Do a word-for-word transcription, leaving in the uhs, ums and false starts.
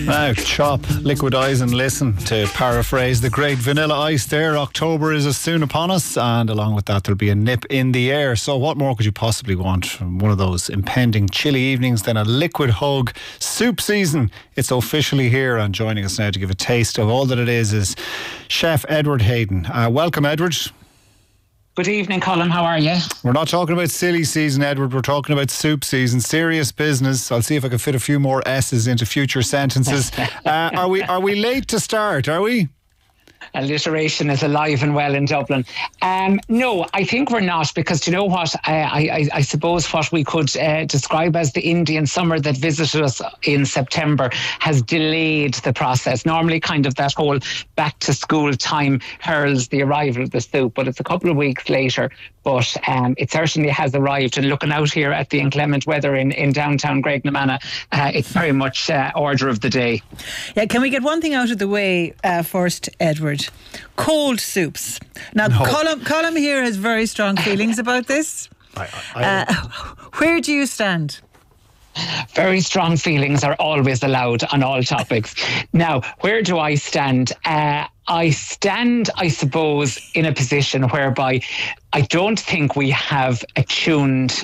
Now, chop, liquidize and listen, to paraphrase the great Vanilla Ice there. October is as soon upon us, and along with that there'll be a nip in the air. So what more could you possibly want from one of those impending chilly evenings than a liquid hug? Soup season, it's officially here, and joining us now to give a taste of all that it is is Chef Edward Hayden. Uh, welcome, Edward. Good evening, Colin. How are you? We're not talking about silly season, Edward. We're talking about soup season. Serious business. I'll see if I can fit a few more S's into future sentences. uh, are we are we late to start, are we? Alliteration is alive and well in Dublin. Um, no, I think we're not, because do you know what? I, I, I suppose what we could uh, describe as the Indian summer that visited us in September has delayed the process. Normally kind of that whole back to school time heralds the arrival of the soup, but it's a couple of weeks later. But um, it certainly has arrived, and looking out here at the inclement weather in, in downtown Graiguenamanagh, uh, it's very much uh, order of the day. Yeah, can we get one thing out of the way uh, first, Edward? Cold soups. Now, no. Colm, Colm here has very strong feelings about this. I, I, uh, where do you stand? Very strong feelings are always allowed on all topics. Now, where do I stand? Uh, I stand, I suppose, in a position whereby I don't think we have attuned